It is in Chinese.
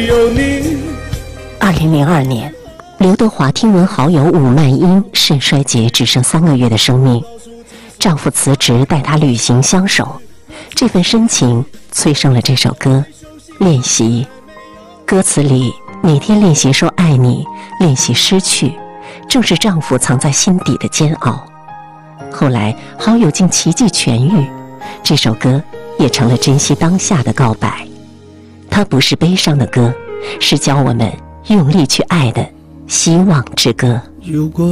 有你。 2002年，刘德华听闻好友伍曼英肾衰竭，只剩3个月的生命，丈夫辞职带她旅行相守，这份深情催生了这首歌《练习》。歌词里每天练习说爱你，练习失去，正是丈夫藏在心底的煎熬。后来好友竟奇迹痊愈，这首歌也成了珍惜当下的告白。它不是悲伤的歌，是教我们用力去爱的希望之歌。 如果